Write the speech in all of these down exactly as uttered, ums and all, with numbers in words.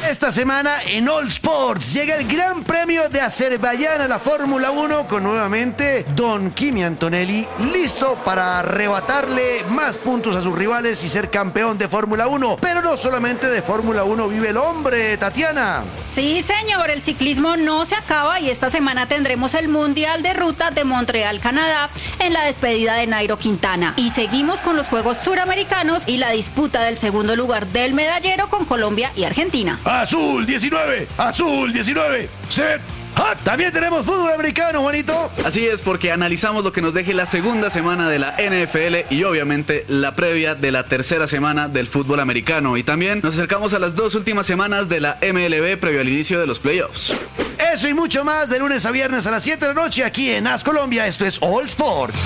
Esta semana en All Sports llega el Gran Premio de Azerbaiyán a la Fórmula uno con nuevamente Don Kimi Antonelli listo para arrebatarle más puntos a sus rivales y ser campeón de Fórmula uno. Pero no solamente de Fórmula uno vive el hombre, Tatiana. Sí, señor, el ciclismo no se acaba y esta semana tendremos el Mundial de Ruta de Montreal, Canadá, en la despedida de Nairo Quintana. Y seguimos con los Juegos Suramericanos y la disputa del segundo lugar del medallero con Colombia y Argentina. Azul diecinueve, azul diecinueve, set. ¡Ah! También tenemos fútbol americano, Juanito. Así es, porque analizamos lo que nos deje la segunda semana de la N F L y obviamente la previa de la tercera semana del fútbol americano. Y también nos acercamos a las dos últimas semanas de la M L B previo al inicio de los playoffs. Eso y mucho más de lunes a viernes a las siete de la noche aquí en A S Colombia. Esto es All Sports.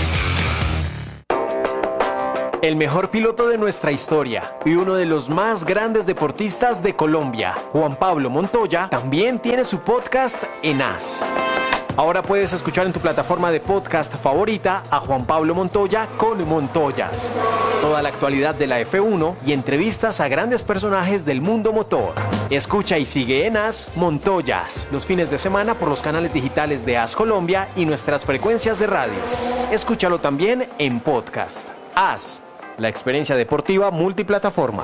El mejor piloto de nuestra historia y uno de los más grandes deportistas de Colombia, Juan Pablo Montoya, también tiene su podcast en A S. Ahora puedes escuchar en tu plataforma de podcast favorita a Juan Pablo Montoya con Montoyas. Toda la actualidad de la F uno y entrevistas a grandes personajes del mundo motor. Escucha y sigue en A S Montoyas los fines de semana por los canales digitales de A S Colombia y nuestras frecuencias de radio. Escúchalo también en podcast. A S, la experiencia deportiva multiplataforma.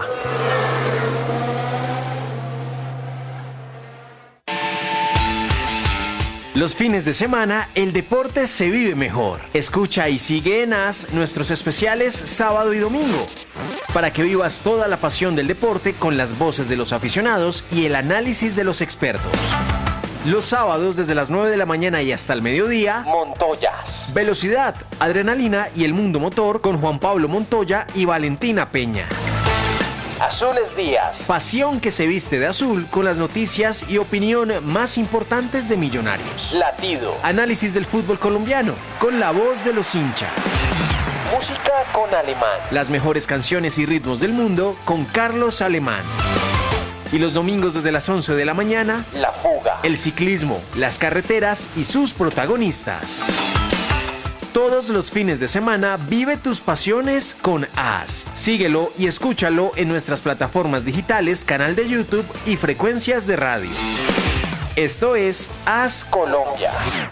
Los fines de semana, el deporte se vive mejor. Escucha y sigue en A S nuestros especiales sábado y domingo, para que vivas toda la pasión del deporte con las voces de los aficionados y el análisis de los expertos. Los sábados desde las nueve de la mañana y hasta el mediodía, Montoyas. Velocidad, adrenalina y el mundo motor con Juan Pablo Montoya y Valentina Peña. Azules Días. Pasión que se viste de azul con las noticias y opinión más importantes de Millonarios. Latido. Análisis del fútbol colombiano con la voz de los hinchas. Música con Alemán. Las mejores canciones y ritmos del mundo con Carlos Alemán. Y los domingos desde las once de la mañana, La Fuga, el ciclismo, las carreteras y sus protagonistas. Todos los fines de semana vive tus pasiones con A S. Síguelo y escúchalo en nuestras plataformas digitales, canal de YouTube y frecuencias de radio. Esto es A S Colombia.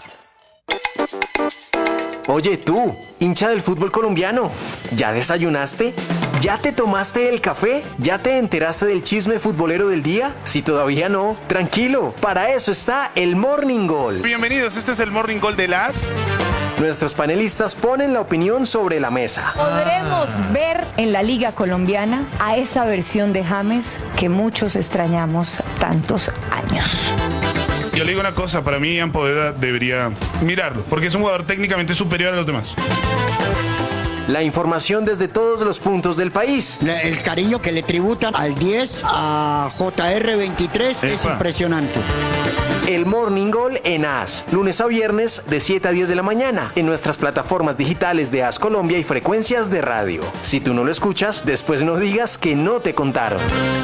Oye tú, hincha del fútbol colombiano, ¿ya desayunaste? ¿Ya te tomaste el café? ¿Ya te enteraste del chisme futbolero del día? Si todavía no, tranquilo, para eso está el Morning Goal. Bienvenidos, este es el Morning Goal de la A S. Nuestros panelistas ponen la opinión sobre la mesa. Podremos ver en la Liga Colombiana a esa versión de James que muchos extrañamos tantos años. Yo le digo una cosa, para mí Ian Poveda debería mirarlo, porque es un jugador técnicamente superior a los demás. La información desde todos los puntos del país. El cariño que le tributan al diez, a J R veintitrés, es impresionante. El Morning Goal en A S, lunes a viernes de siete a diez de la mañana, en nuestras plataformas digitales de A S Colombia y frecuencias de radio. Si tú no lo escuchas, después no digas que no te contaron.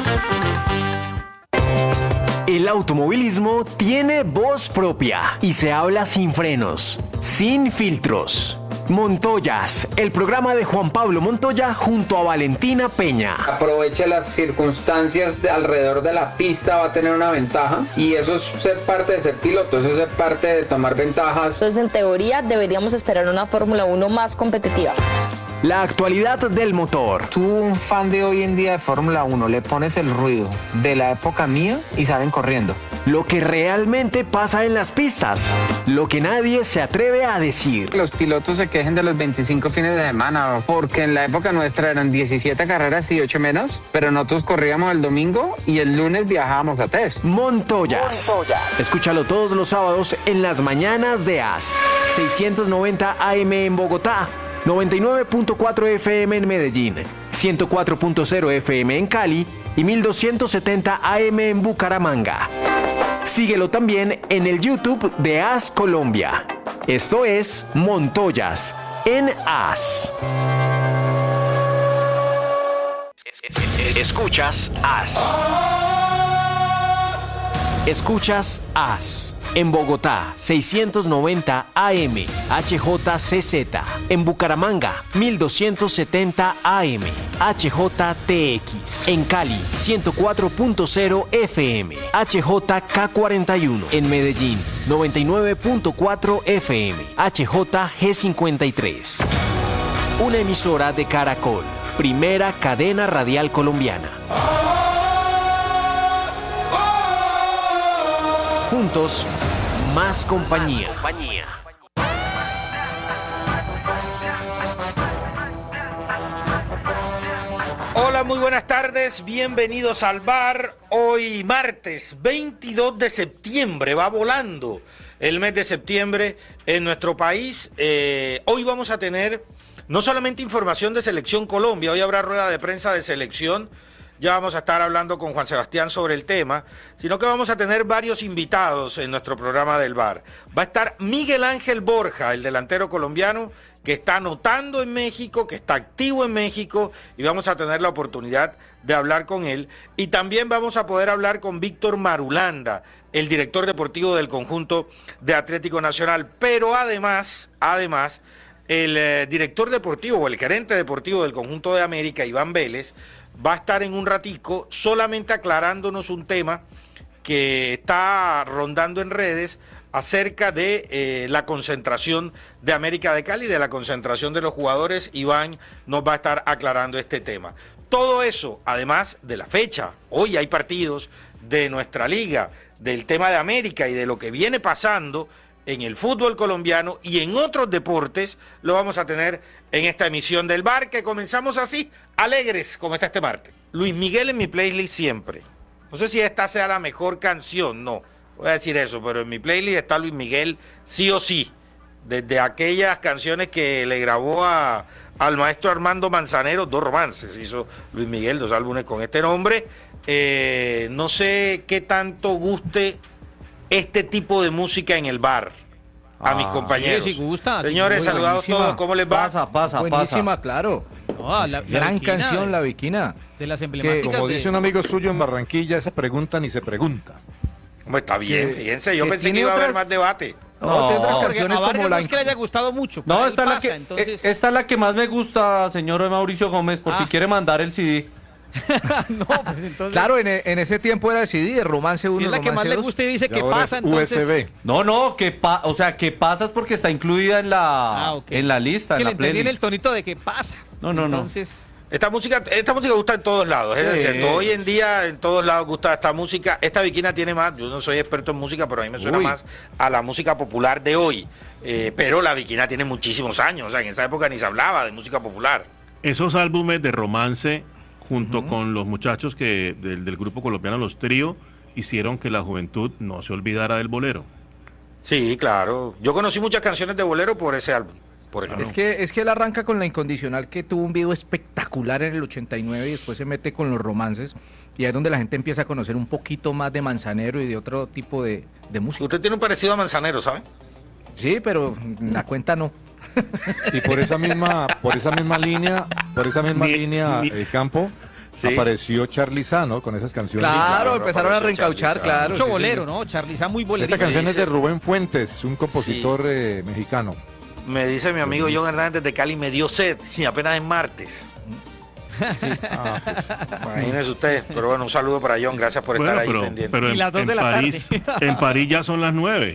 El automovilismo tiene voz propia y se habla sin frenos, sin filtros. Montoyas, el programa de Juan Pablo Montoya junto a Valentina Peña. Aproveche las circunstancias de alrededor de la pista, va a tener una ventaja y eso es ser parte de ser piloto, eso es ser parte de tomar ventajas. Entonces, en teoría, deberíamos esperar una Fórmula uno más competitiva. La actualidad del motor. Tú, un fan de hoy en día de Fórmula uno, le pones el ruido de la época mía y salen corriendo. Lo que realmente pasa en las pistas, lo que nadie se atreve a decir. Los pilotos se quejen de los veinticinco fines de semana, porque en la época nuestra eran diecisiete carreras y ocho menos, pero nosotros corríamos el domingo y el lunes viajábamos a test. Montoyas. Montoyas. Escúchalo todos los sábados en las mañanas de A S. seiscientos noventa A M en Bogotá, noventa y nueve punto cuatro F M en Medellín, ciento cuatro punto cero F M en Cali y mil doscientos setenta A M en Bucaramanga. Síguelo también en el YouTube de A S Colombia. Esto es Montoyas en A S. Escuchas A S. Escuchas A S. En Bogotá, seiscientos noventa A M, H J C Z. En Bucaramanga, mil doscientos setenta A M, H J T X. En Cali, ciento cuatro punto cero F M, H J K cuarenta y uno. En Medellín, noventa y nueve punto cuatro F M, H J G cincuenta y tres. Una emisora de Caracol, primera cadena radial colombiana. Juntos, más compañía. Hola, muy buenas tardes, bienvenidos al bar. Hoy martes veintidós de septiembre, va volando el mes de septiembre en nuestro país. Eh, hoy vamos a tener no solamente información de Selección Colombia, hoy habrá rueda de prensa de selección. Ya vamos a estar hablando con Juan Sebastián sobre el tema, sino que vamos a tener varios invitados en nuestro programa del bar. Va a estar Miguel Ángel Borja, el delantero colombiano, que está anotando en México, que está activo en México, y vamos a tener la oportunidad de hablar con él. Y también vamos a poder hablar con Víctor Marulanda, el director deportivo del conjunto de Atlético Nacional. Pero además, además, el eh, director deportivo o el gerente deportivo del conjunto de América, Iván Vélez, va a estar en un ratico solamente aclarándonos un tema que está rondando en redes acerca de eh, la concentración de América de Cali, de la concentración de los jugadores. Iván nos va a estar aclarando este tema. Todo eso, además de la fecha. Hoy hay partidos de nuestra liga, del tema de América y de lo que viene pasando en el fútbol colombiano y en otros deportes, lo vamos a tener en esta emisión del bar, que comenzamos así, alegres como está este martes. Luis Miguel en mi playlist siempre. No sé si esta sea la mejor canción, no, voy a decir eso, pero en mi playlist está Luis Miguel sí o sí. Desde aquellas canciones que le grabó a, al maestro Armando Manzanero, dos romances hizo Luis Miguel, dos álbumes con este nombre. Eh, no sé qué tanto guste este tipo de música en el bar a ah, mis compañeros. Sí, si gusta, señores, sí, saludados todos, ¿cómo les va? Pasa, pasa, buenísima, pasa. Claro. No, la, gran la canción, La Viquina. De las emblemáticas. Que, como de... dice un amigo suyo en Barranquilla, se preguntan y se pregunta. Hombre, está bien, que, fíjense, yo que pensé que iba otras... a haber más debate. No, no otras canciones a como la... la... No es que le haya gustado mucho. No, esta, pasa, es la que, entonces... esta es la que más me gusta, señor Mauricio Gómez, por ah. si quiere mandar el C D. No, pues entonces... Claro, en, en ese tiempo era el C D de Romance uno, si es la que más dos, le gusta y dice que pasa, entonces... U S B. No, no, que pa... o sea, que pasas porque está incluida en la ah, okay. en la lista, que en la le playlist. el tonito de que pasa. No, no, entonces... no. Esta música, esta música gusta en todos lados, es sí. cierto. Hoy en día en todos lados gusta esta música. Esta Viquina tiene más, yo no soy experto en música, pero a mí me suena Uy. más a la música popular de hoy. Eh, pero la Viquina tiene muchísimos años, o sea, en esa época ni se hablaba de música popular. Esos álbumes de romance, junto uh-huh. con los muchachos que del, del grupo colombiano Los Trío, hicieron que la juventud no se olvidara del bolero. Sí, claro. Yo conocí muchas canciones de bolero por ese álbum. Por ejemplo. Es que, es que él arranca con La Incondicional, que tuvo un video espectacular en el ochenta y nueve, y después se mete con los romances, y ahí es donde la gente empieza a conocer un poquito más de Manzanero y de otro tipo de, de música. Usted tiene un parecido a Manzanero, ¿sabe? Sí, pero la cuenta no. Y por esa misma, por esa misma línea, por esa misma mi, línea, mi... el campo, sí. apareció Charliza, ¿no? Con esas canciones. Claro, claro empezaron a reencauchar, Charliza. Claro. Mucho sí, bolero, sí. ¿no? Charliza muy bolero. Esta canción es de Rubén Fuentes, un compositor sí. eh, mexicano. Me dice mi amigo John Hernández de Cali, me dio sed, y apenas es martes. Sí. Ah, pues, imagínese usted, pero bueno, un saludo para John, gracias por bueno, estar ahí pero, pendiente. Pero en, y las dos en de la París, tarde. En París ya son las nueve.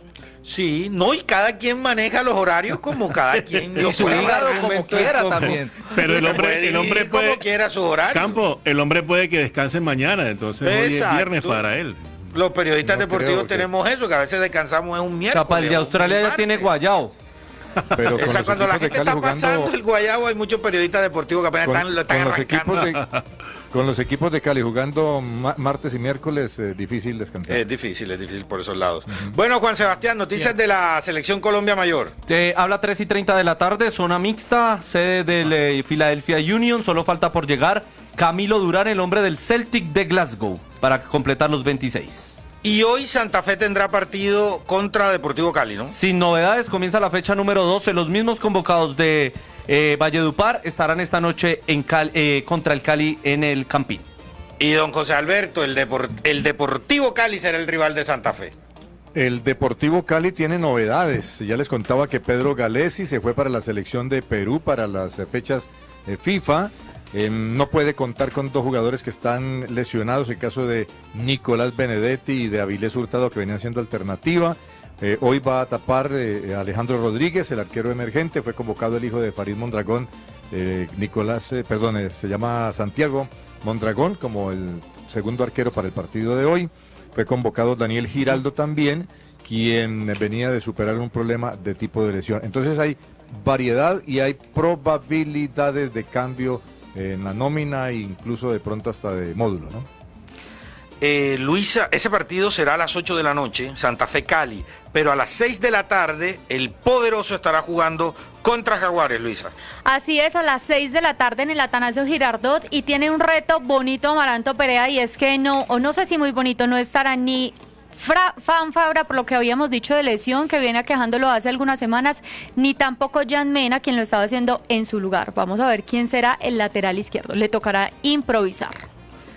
Sí, no, y cada quien maneja los horarios como cada quien y su claro, como quiera como, también. Pero el hombre, puede el hombre puede como quiera su horario. Campo, el hombre puede que descanse mañana, entonces Exacto. hoy es viernes para él. Los periodistas no deportivos que... tenemos eso, que a veces descansamos en un miércoles. Capaz el de Australia ya tiene guayao. Pero o sea, cuando la gente está jugando... pasando el guayabo, hay muchos periodistas deportivos que apenas con, están, lo están con arrancando. Los de, con los equipos de Cali jugando ma martes y miércoles, eh, difícil descansar. Es difícil, es difícil por esos lados. Uh-huh. Bueno, Juan Sebastián, noticias Bien. de la Selección Colombia Mayor. Eh, habla tres y treinta de la tarde, zona mixta, sede del eh, Philadelphia Union, solo falta por llegar Camilo Durán, el hombre del Celtic de Glasgow, para completar los veintiséis. Y hoy Santa Fe tendrá partido contra Deportivo Cali, ¿no? Sin novedades, comienza la fecha número doce. Los mismos convocados de eh, Valledupar estarán esta noche en Cali, eh, contra el Cali en el Campín. Y don José Alberto, el, Depor el Deportivo Cali será el rival de Santa Fe. El Deportivo Cali tiene novedades. Ya les contaba que Pedro Galesi se fue para la selección de Perú para las eh, fechas eh, FIFA. Eh, no puede contar con dos jugadores que están lesionados, el caso de Nicolás Benedetti y de Avilés Hurtado, que venían siendo alternativa. Eh, hoy va a tapar eh, Alejandro Rodríguez, el arquero emergente. Fue convocado el hijo de Farid Mondragón, eh, Nicolás, eh, perdón, eh, se llama Santiago Mondragón, como el segundo arquero para el partido de hoy. Fue convocado Daniel Giraldo también, quien venía de superar un problema de tipo de lesión. Entonces hay variedad y hay probabilidades de cambio en la nómina e incluso de pronto hasta de módulo, ¿no? Eh, Luisa, ese partido será a las ocho de la noche, Santa Fe Cali, pero a las seis de la tarde el Poderoso estará jugando contra Jaguares, Luisa. Así es, a las seis de la tarde en el Atanasio Girardot, y tiene un reto bonito Amaranto Perea, y es que no, o no sé si muy bonito, no estará ni Fra, Fan Fabra, por lo que habíamos dicho de lesión, que viene aquejándolo hace algunas semanas, ni tampoco Jan Mena, quien lo estaba haciendo en su lugar. Vamos a ver quién será el lateral izquierdo, le tocará improvisar.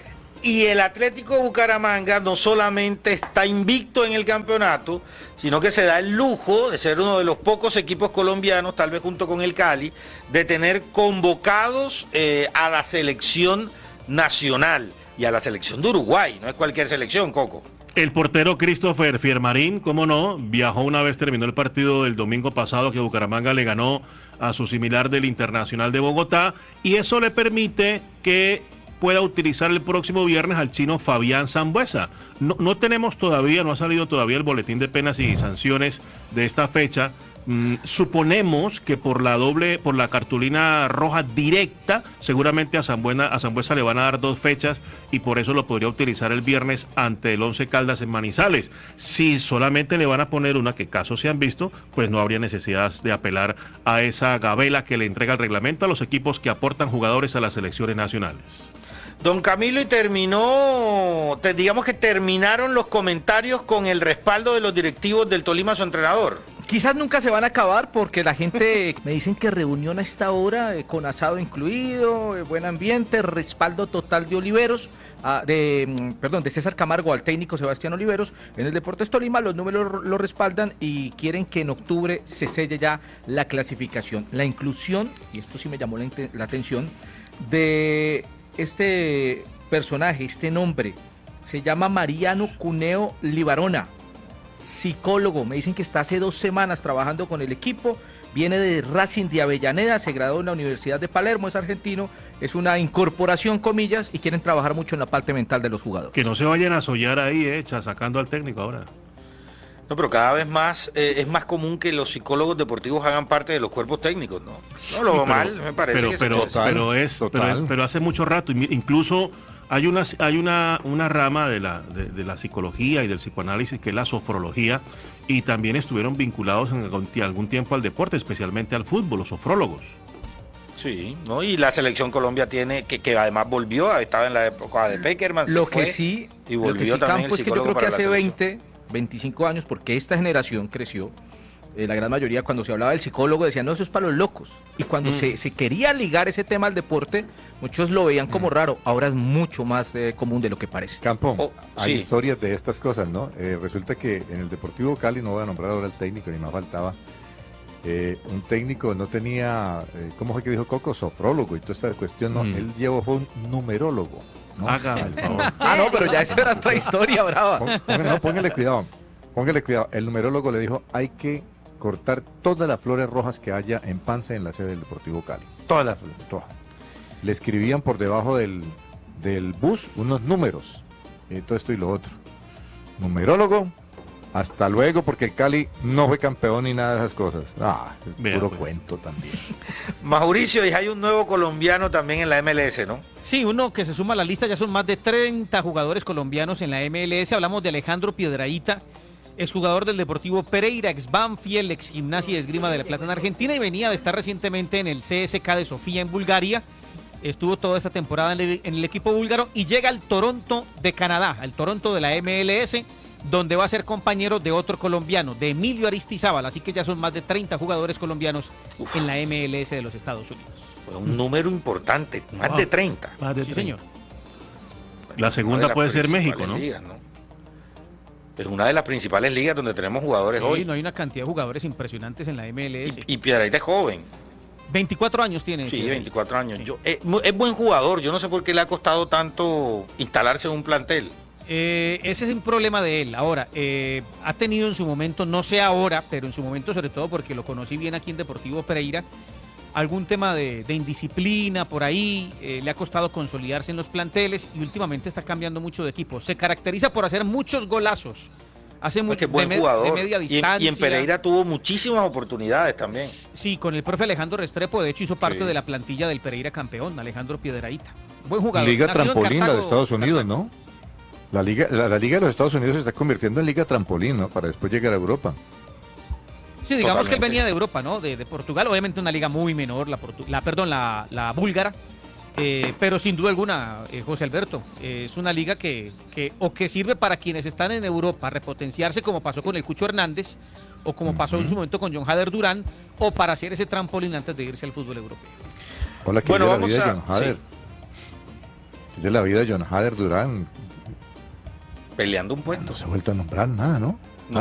Y el Atlético de Bucaramanga no solamente está invicto en el campeonato, sino que se da el lujo de ser uno de los pocos equipos colombianos, tal vez junto con el Cali, de tener convocados eh, a la selección nacional y a la selección de Uruguay. No es cualquier selección, Coco. El portero Christopher Fiermarín, cómo no, viajó una vez terminó el partido del domingo pasado que Bucaramanga le ganó a su similar del Internacional de Bogotá, y eso le permite que pueda utilizar el próximo viernes al chino Fabián Sambueza. No, no tenemos todavía, no ha salido todavía el boletín de penas y sanciones de esta fecha. Mm, suponemos que por la doble, por la cartulina roja directa, seguramente a Sambueza, a Sambueza le van a dar dos fechas y por eso lo podría utilizar el viernes ante el Once Caldas en Manizales. Si solamente le van a poner una, que casos se han visto, pues no habría necesidad de apelar a esa gabela que le entrega el reglamento a los equipos que aportan jugadores a las selecciones nacionales. Don Camilo, y terminó, te, digamos que terminaron los comentarios con el respaldo de los directivos del Tolima a su entrenador. Quizás nunca se van a acabar porque la gente me dicen que reunión a esta hora, eh, con asado incluido, eh, buen ambiente, respaldo total de Oliveros, ah, de, perdón, de César Camargo al técnico Sebastián Oliveros en el Deportes Tolima. Los números lo respaldan y quieren que en octubre se selle ya la clasificación. La inclusión, y esto sí me llamó la, la atención, de este personaje, este nombre, se llama Mariano Cuneo Libarona, psicólogo. Me dicen que está hace dos semanas trabajando con el equipo, viene de Racing de Avellaneda, se graduó en la Universidad de Palermo, es argentino, es una incorporación, comillas, y quieren trabajar mucho en la parte mental de los jugadores. Que no se vayan a sollar ahí, eh, sacando al técnico ahora. No, pero cada vez más eh, es más común que los psicólogos deportivos hagan parte de los cuerpos técnicos, ¿no? No lo veo Sí, pero, mal, me parece. Pero, que pero, total, pero, es, pero, es, pero hace mucho rato, incluso hay una, hay una, una rama de la, de, de la psicología y del psicoanálisis que es la sofrología, y también estuvieron vinculados en algún, algún tiempo al deporte, especialmente al fútbol, los sofrólogos. Sí, ¿no? Y la selección Colombia tiene, que, que además volvió, estaba en la época de Peckerman. Lo se que fue, sí, y volvió lo que sí, también Campo, el es que yo creo psicólogo que para la hace selección. veinte, veinticinco años, porque esta generación creció, eh, la gran mayoría cuando se hablaba del psicólogo decían, no, eso es para los locos. Y cuando mm. se, se quería ligar ese tema al deporte, muchos lo veían como mm. raro. Ahora es mucho más eh, común de lo que parece. Campo, oh, hay sí. historias de estas cosas, ¿no? Eh, resulta que en el Deportivo Cali, no voy a nombrar ahora el técnico, ni más faltaba, eh, un técnico no tenía, eh, ¿cómo fue que dijo Coco? Sofrólogo y toda esta cuestión, no, mm. él llevó fue un numerólogo. ¿no? Haga el favor. Ah, no, pero ya eso era otra historia, brava. Póngale, no, póngale cuidado, póngale cuidado. El numerólogo le dijo, hay que cortar todas las flores rojas que haya en Pance en la sede del Deportivo Cali. Todas las flores rojas. Le escribían por debajo del, del bus unos números. Eh, todo esto y lo otro. Numerólogo, hasta luego, porque el Cali no fue campeón ni nada de esas cosas. Ah, es Vea, puro pues. cuento también. Mauricio, y hay un nuevo colombiano también en la M L S, ¿no? Sí, uno que se suma a la lista, ya son más de treinta jugadores colombianos en la M L S. Hablamos de Alejandro Piedrahíta, exjugador del Deportivo Pereira, ex Banfield, ex Gimnasia y Esgrima de la Plata en Argentina, y venía de estar recientemente en el C S K de Sofía en Bulgaria. Estuvo toda esta temporada en el, en el equipo búlgaro y llega al Toronto de Canadá, al Toronto de la M L S, donde va a ser compañero de otro colombiano, de Emilio Aristizábal. Así que ya son más de treinta jugadores colombianos Uf. en la M L S de los Estados Unidos. Un número importante, más wow. de treinta. Más de sí, treinta. señor. La segunda puede ser México, ¿no? Ligas, ¿no? Es una de las principales ligas donde tenemos jugadores Sí, hoy. no hay una cantidad de jugadores impresionantes en la M L S. Y, y Piedrahíta es joven. veinticuatro años tiene. Sí, Piedrahíta. veinticuatro años. Yo, es, mu- es buen jugador. Yo no sé por qué le ha costado tanto instalarse en un plantel. Eh, ese es un problema de él. Ahora, eh, ha tenido en su momento, no sé ahora, pero en su momento sobre todo porque lo conocí bien aquí en Deportivo Pereira, algún tema de, de indisciplina por ahí, eh, le ha costado consolidarse en los planteles y últimamente está cambiando mucho de equipo. Se caracteriza por hacer muchos golazos. Hace Es mucho que es buen de, me- jugador. de media Y en- distancia. y en Pereira tuvo muchísimas oportunidades también. Sí, con el profe Alejandro Restrepo, de hecho hizo parte Sí. de la plantilla del Pereira campeón, Alejandro Piedrahíta. Buen jugador. Liga Nació en trampolín, la de Cartago, Estados Unidos, ¿no? La liga, la, la liga de los Estados Unidos se está convirtiendo en liga trampolín, ¿no? Para después llegar a Europa. Sí, digamos que él Totalmente. venía de Europa, ¿no? De, de Portugal, obviamente una liga muy menor, la, portu- la perdón, la, la búlgara, eh, pero sin duda alguna, eh, José Alberto, eh, es una liga que, que o que sirve para quienes están en Europa repotenciarse, como pasó con el Cucho Hernández, o como pasó en su momento con John Hader Durán, o para hacer ese trampolín antes de irse al fútbol europeo. Hola, que Bueno, es de la vamos vida de a- John Hader. Es de la vida de John Hader Durán. Peleando un puesto. No se ha vuelto a nombrar nada, ¿no?